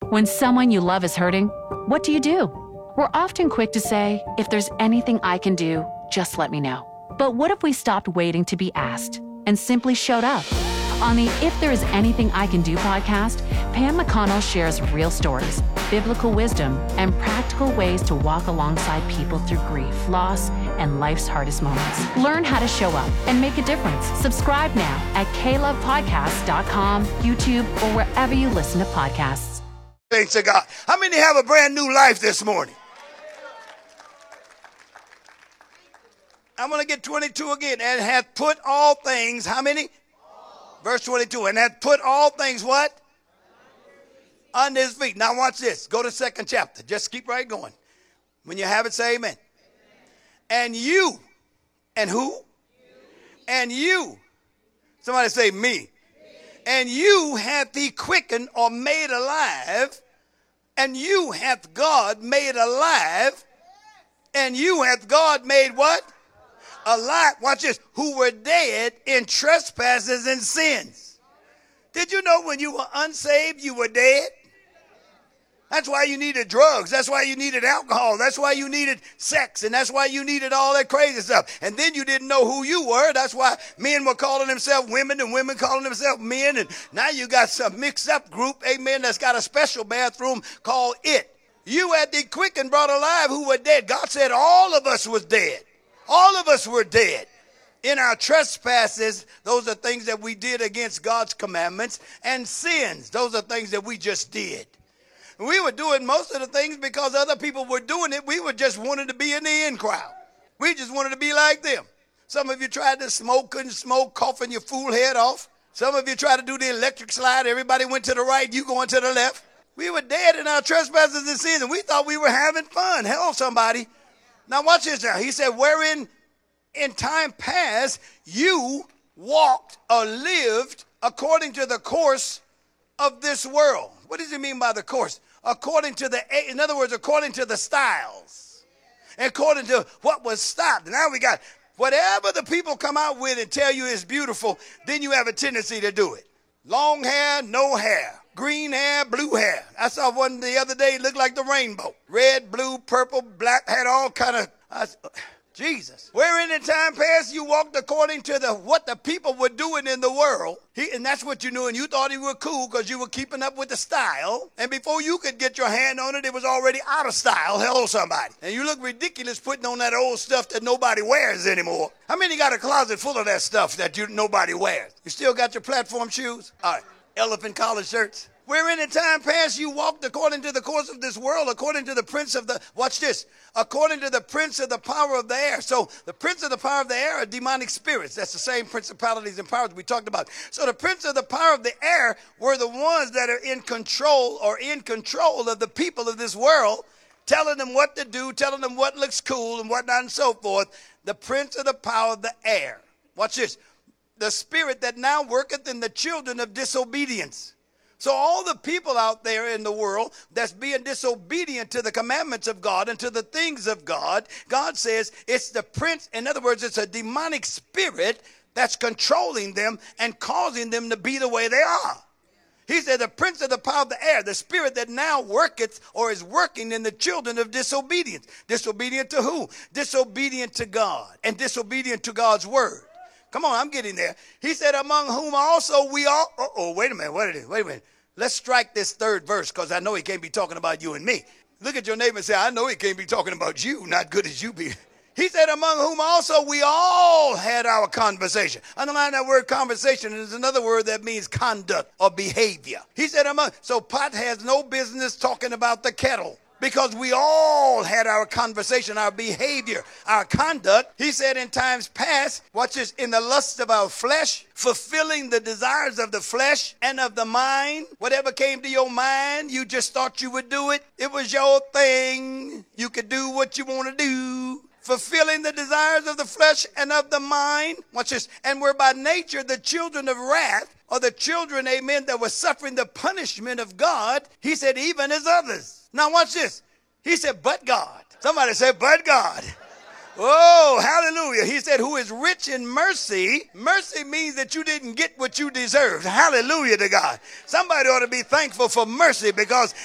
When someone you love is hurting, what do? We're often quick to say, if there's anything I can do, just let me know. But what if we stopped waiting to be asked and simply showed up? On the If There Is Anything I Can Do podcast, Pam McConnell shares real stories, biblical wisdom, and practical ways to walk alongside people through grief, loss, and life's hardest moments. Learn how to show up and make a difference. Subscribe now at klovepodcast.com, YouTube, or wherever you listen to podcasts. Thanks to God. How many have a brand new life this morning? I'm going to get 22 again. And hath put all things, how many? Verse 22. And hath put all things what? Under his feet. Now watch this. Go to second chapter. Just keep right going. When you have it, say amen. And you. And who? And you. Somebody say me. And you hath he quickened or made alive. And you hath God made alive. And you hath God made what? Alive. Watch this. Who were dead in trespasses and sins. Did you know when you were unsaved, you were dead? That's why you needed drugs. That's why you needed alcohol. That's why you needed sex. And that's why you needed all that crazy stuff. And then you didn't know who you were. That's why men were calling themselves women and women calling themselves men. And now you got some mixed up group, amen, that's got a special bathroom called it. You had the quick and brought alive who were dead. God said all of us was dead. All of us were dead. In our trespasses, those are things that we did against God's commandments. And sins, those are things that we just did. We were doing most of the things because other people were doing it. We were just wanted to be in the in crowd. We just wanted to be like them. Some of you tried to smoke, couldn't smoke, coughing your fool head off. Some of you tried to do the electric slide. Everybody went to the right, you going to the left. We were dead in our trespasses and sins, and we thought we were having fun. Hello, somebody. Now watch this now. He said, wherein in time past you walked or lived according to the course of this world. What does he mean by the course? According to in other words, according to the styles. According to what was stopped. Now we got whatever the people come out with and tell you is beautiful, then you have a tendency to do it. Long hair, no hair. Green hair, blue hair. I saw one the other day, looked like the rainbow. Red, blue, purple, black, had all kind of... Jesus. Wherein in time past you walked according to what the people were doing in the world. And that's what you knew. And you thought you were cool because you were keeping up with the style. And before you could get your hand on it, it was already out of style. Hello, somebody. And you look ridiculous putting on that old stuff that nobody wears anymore. How many got a closet full of that stuff that nobody wears? You still got your platform shoes? All right. Elephant collar shirts. Wherein in time past you walked according to the course of this world, according to the prince of the, watch this, according to the prince of the power of the air. So the prince of the power of the air are demonic spirits. That's the same principalities and powers we talked about. So the prince of the power of the air were the ones that are in control of the people of this world, telling them what to do, telling them what looks cool and whatnot and so forth. The prince of the power of the air. Watch this. The spirit that now worketh in the children of disobedience. So all the people out there in the world that's being disobedient to the commandments of God and to the things of God, God says it's the prince. In other words, it's a demonic spirit that's controlling them and causing them to be the way they are. He said the prince of the power of the air, the spirit that now worketh or is working in the children of disobedience. Disobedient to who? Disobedient to God and disobedient to God's word. Come on, I'm getting there. He said, among whom also we all... wait a minute. Wait a minute. Let's strike this third verse because I know he can't be talking about you and me. Look at your neighbor and say, I know he can't be talking about you. Not good as you be. He said, among whom also we all had our conversation. Underline that word conversation. There's another word that means conduct or behavior. He said, so pot has no business talking about the kettle. Because we all had our conversation, our behavior, our conduct. He said in times past, watch this, in the lust of our flesh, fulfilling the desires of the flesh and of the mind. Whatever came to your mind, you just thought you would do it. It was your thing. You could do what you want to do. Fulfilling the desires of the flesh and of the mind. Watch this. And we're by nature the children of wrath, or the children, amen, that were suffering the punishment of God. He said, even as others. Now watch this. He said, but God. Somebody said, but God. Oh, hallelujah. He said, who is rich in mercy. Mercy means that you didn't get what you deserved. Hallelujah to God. Somebody ought to be thankful for mercy because